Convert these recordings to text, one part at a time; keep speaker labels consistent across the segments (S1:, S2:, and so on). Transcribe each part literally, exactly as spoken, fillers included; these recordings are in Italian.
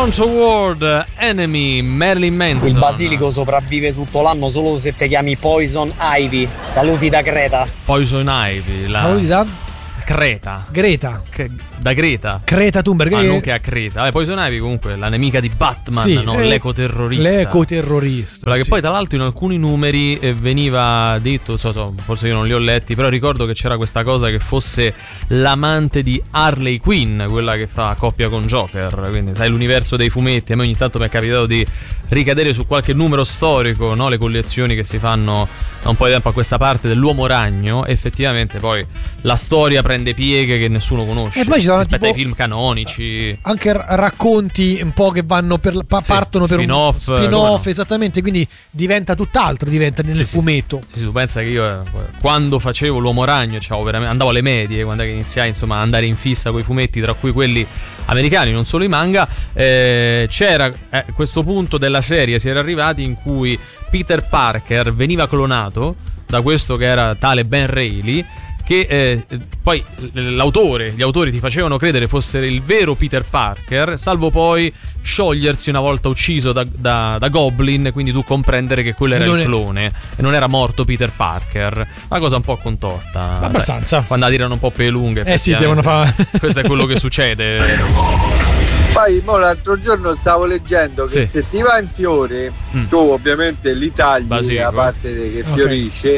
S1: Front World Enemy, Marilyn Manson.
S2: Il basilico sopravvive tutto l'anno solo se ti chiami Poison Ivy. Saluti da Creta.
S1: Poison Ivy, la...
S3: Saluti da
S1: Creta.
S3: Greta.
S1: Che... Da Greta.
S3: Greta Thunberg.
S1: Ma ah, non che a Creta. Eh, Poison Ivy comunque la nemica di Batman,
S3: sì,
S1: no?
S3: eh,
S1: L'ecoterrorista.
S3: L'ecoterrorista.
S1: Quella
S3: sì.
S1: che poi tra l'altro in alcuni numeri eh, veniva detto, so, so, forse io non li ho letti, però ricordo che c'era questa cosa che fosse l'amante di Harley Quinn, quella che fa coppia con Joker. Quindi sai, l'universo dei fumetti. A me ogni tanto mi è capitato di ricadere su qualche numero storico, no? Le collezioni che si fanno da un po' di tempo a questa parte dell'Uomo Ragno. Effettivamente poi la storia prende pieghe che nessuno conosce.
S3: E poi ci sono
S1: rispetto
S3: tipo
S1: ai film canonici,
S3: anche racconti un po' che vanno per pa-
S1: sì,
S3: partono per
S1: spin-off,
S3: un spin-off,
S1: no?
S3: Esattamente, quindi diventa tutt'altro, diventa nel
S1: sì,
S3: fumetto.
S1: Sì, sì, tu pensa che io eh, quando facevo l'Uomo Ragno, cioè, veramente, andavo alle medie, quando è che iniziai insomma ad andare in fissa con i fumetti, tra cui quelli americani, non solo i manga, eh, c'era eh, questo punto della serie, si era arrivati in cui Peter Parker veniva clonato da questo che era tale Ben Reilly, che eh, poi l'autore, gli autori ti facevano credere fosse il vero Peter Parker, salvo poi sciogliersi una volta ucciso da, da, da Goblin, quindi tu comprendere che quello era non il è... clone e non era morto Peter Parker. Una cosa un po' contorta.
S3: Abbastanza.
S1: Sai, quando la tirano un po' per le lunghe.
S3: Eh sì, devono fare.
S1: Questo è quello che succede.
S4: Poi mo, l'altro giorno stavo leggendo che
S1: sì.
S4: se ti va in fiore, mm. tu ovviamente li tagli Basilico. La parte che okay. fiorisce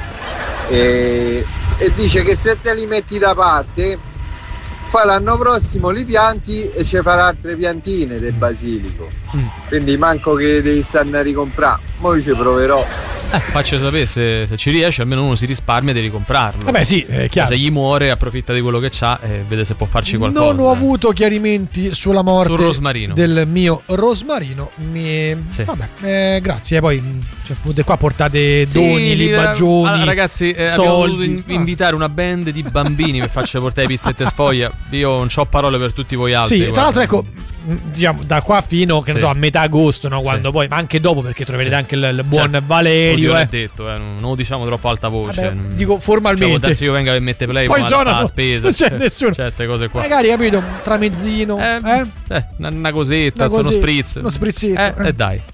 S4: e, e dice che se te li metti da parte, poi l'anno prossimo li pianti e ci farà altre piantine del basilico. Mm. Quindi manco che devi starne a ricomprare. Mo' ci proverò.
S1: Eh, faccio sapere se, se ci riesce, almeno uno si risparmia di ricomprarlo.
S3: Vabbè sì, è chiaro.
S1: Se gli muore approfitta di quello che c'ha e vede se può farci qualcosa.
S3: Non ho avuto chiarimenti sulla morte
S1: Sul rosmarino.
S3: del mio rosmarino. Mi...
S1: Sì.
S3: Vabbè, eh, grazie. Poi cioè, qua portate
S1: sì,
S3: doni,
S1: sì,
S3: libagioni.
S1: Allora, ragazzi, eh, abbiamo voluto in- invitare una band di bambini per farci portare pizzette sfoglia. Io non ho parole per tutti voi altri.
S3: Sì,
S1: guarda.
S3: tra l'altro, ecco, diciamo da qua fino che
S1: sì.
S3: ne so a metà agosto, no? Quando sì. poi, ma anche dopo, perché troverete sì. anche il, il buon cioè, Valerio.
S1: Eh.
S3: Eh.
S1: detto, eh, non lo diciamo troppo a alta voce.
S3: Vabbè,
S1: non...
S3: dico formalmente.
S1: Cioè, se io venga e mette play,
S3: poi sono
S1: la spesa.
S3: Non c'è
S1: cioè,
S3: nessuno.
S1: Cioè, queste cose qua.
S3: Magari, capito, un tramezzino.
S1: Eh,
S3: eh?
S1: eh una, una cosetta,
S3: una
S1: uno spritz.
S3: Uno sprizzetto.
S1: Eh,
S3: eh.
S1: eh dai.